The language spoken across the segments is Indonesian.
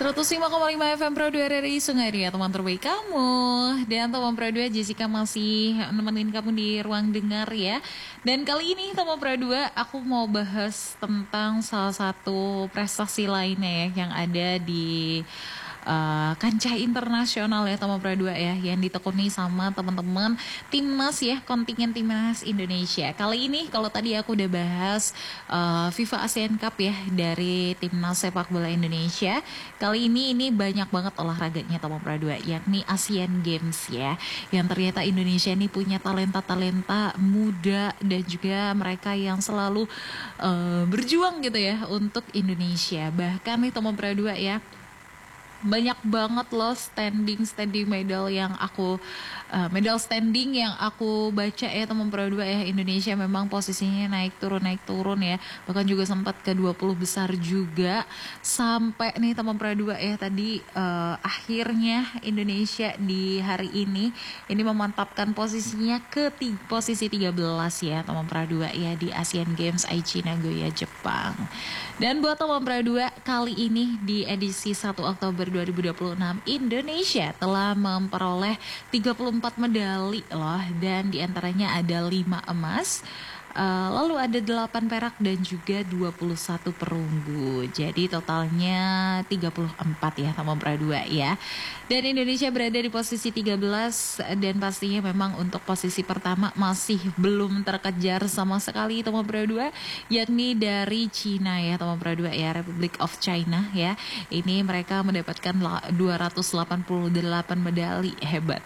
105,5 FM Pro 2 RRI Sungai Ria, teman terbaik kamu. Dan teman Pro 2 Jessica masih nemenin kamu di ruang dengar ya. Dan kali ini teman Pro 2 aku mau bahas tentang salah satu prestasi lainnya ya yang ada di kancah internasional ya teman Pro 2 ya, yang ditekuni sama teman-teman timnas ya, kontingen timnas Indonesia. Kali ini kalau tadi aku udah bahas FIFA ASEAN Cup ya dari timnas sepak bola Indonesia. Kali ini banyak banget olahraganya teman Pro 2, yakni Asian Games ya, yang ternyata Indonesia ini punya talenta-talenta muda dan juga mereka yang selalu berjuang gitu ya untuk Indonesia. Bahkan nih teman Pro 2 ya, banyak banget loh standing medal yang aku medal standing yang aku baca ya teman Pro 2 ya. Indonesia memang posisinya naik turun ya, bahkan juga sempat ke 20 besar juga sampai nih teman Pro 2 ya tadi akhirnya Indonesia di hari ini memantapkan posisinya ke posisi 13 ya teman Pro 2 ya di Asian Games Aichi Nagoya Jepang. Dan buat teman Pro 2, kali ini di edisi 1 Oktober 2026 Indonesia telah memperoleh 34 medali loh, dan diantaranya ada 5 emas, lalu ada 8 perak dan juga 21 perunggu. Jadi totalnya 34 ya teman Pro 2 ya. Dan Indonesia berada di posisi 13, dan pastinya memang untuk posisi pertama masih belum terkejar sama sekali teman Pro 2, yakni dari Cina ya teman Pro 2 ya, Republic of China ya. Ini mereka mendapatkan 288 medali, hebat.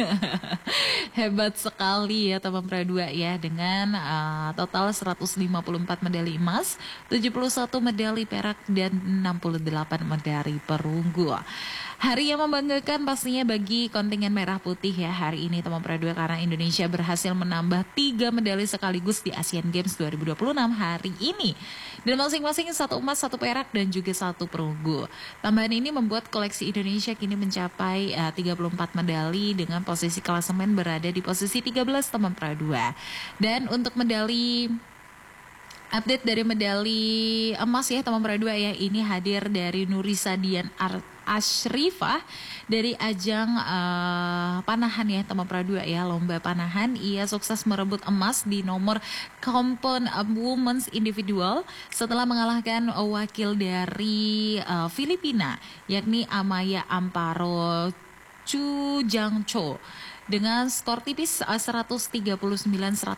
Hebat sekali ya teman Pro 2 ya, dengan total 154 medali emas, 71 medali perak dan 68 medali perunggu. Hari yang membanggakan pastinya bagi kontingen merah putih ya hari ini teman Pro 2, karena Indonesia berhasil menambah 3 medali sekaligus di Asian Games 2026 hari ini. Dan masing-masing 1 emas, 1 perak dan juga 1 perunggu. Tambahan ini membuat koleksi Indonesia kini mencapai 34 medali dengan posisi klasemen berada di posisi 13 teman Pro 2. Dan untuk medali, update dari medali emas ya teman Pro 2 ya, ini hadir dari Nurisa Dian Ashrifah dari ajang panahan ya teman Pro 2 ya, lomba panahan. Ia sukses merebut emas di nomor compound women's individual setelah mengalahkan wakil dari Filipina, yakni Amaya Amparo Chujangcho dengan skor tipis 139-137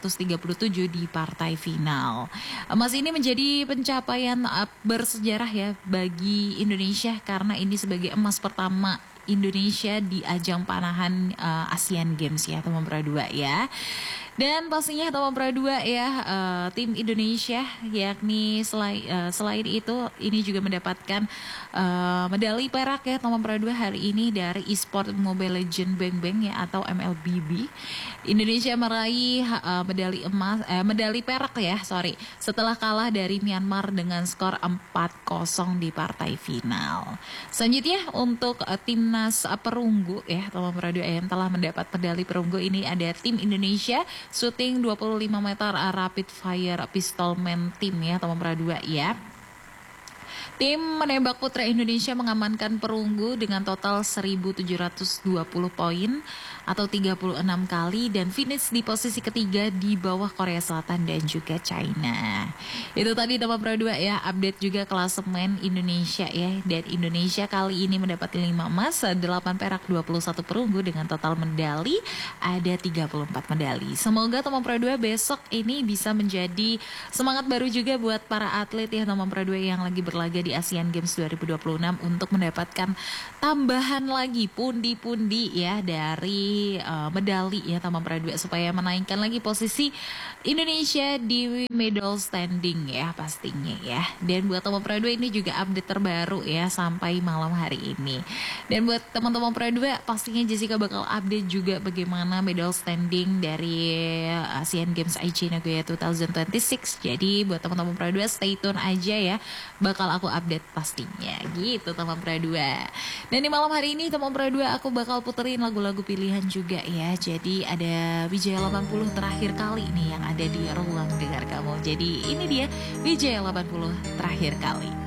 di partai final. Emas ini menjadi pencapaian bersejarah ya bagi Indonesia, karena ini sebagai emas pertama Indonesia di ajang panahan Asian Games ya teman Pro 2 ya. Dan pastinya teman Pro 2 ya, tim Indonesia yakni selain itu ini juga mendapatkan medali perak ya teman Pro 2 hari ini dari eSport Mobile Legends Bang Bang ya, atau MLBB. Indonesia meraih medali perak ya, setelah kalah dari Myanmar dengan skor 4-0 di partai final. Selanjutnya untuk timnas perunggu ya teman Pro 2 yang telah mendapat medali perunggu, ini ada tim Indonesia shooting 25 meter rapid fire pistol man team ya teman Pro 2 ya. Tim menembak putra Indonesia mengamankan perunggu dengan total 1.720 poin atau 36 kali, dan finish di posisi ketiga di bawah Korea Selatan dan juga China. Itu tadi teman Pro 2 ya, update juga klasemen Indonesia ya. Dan Indonesia kali ini mendapat 5 emas, 8 perak, 21 perunggu, dengan total medali ada 34 medali. Semoga teman Pro 2 besok ini bisa menjadi semangat baru juga buat para atlet ya teman Pro 2 yang lagi berlaga di Asian Games 2026 untuk mendapatkan tambahan lagi pundi-pundi ya dari medali ya teman Pro 2, supaya menaikkan lagi posisi Indonesia di medal standing ya pastinya ya. Dan buat teman Pro 2 ini juga update terbaru ya sampai malam hari ini. Dan buat teman-teman Pro 2 pastinya Jessica bakal update juga bagaimana medal standing dari Asian Games Aichi Nagoya 2026. Jadi buat teman-teman Pro 2 stay tune aja ya, bakal aku update pastinya gitu teman Pro 2. Dan di malam hari ini teman Pro 2 aku bakal puterin lagu-lagu pilihan juga ya. Jadi ada Wijaya 80 terakhir kali nih yang ada di ruang dengar kamu. Jadi ini dia Wijaya 80 terakhir kali.